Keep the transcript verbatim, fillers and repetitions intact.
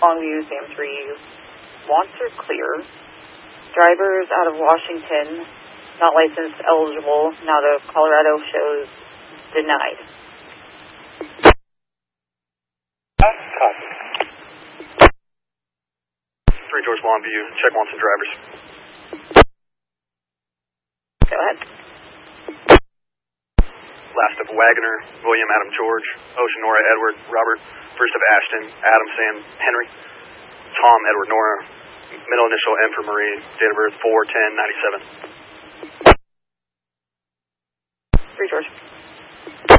Longview, Sam three. Wants are clear. Drivers out of Washington, not licensed, eligible. Now to Colorado shows denied. Copy. three George Longview, check Washington drivers. Go ahead. Last of Wagner, William, Adam, George, Ocean, Nora, Edward, Robert. First of Ashton, Adam, Sam, Henry. Tom, Edward, Nora. Middle initial M for Marie. Date of birth four ten ninety-seven. three George.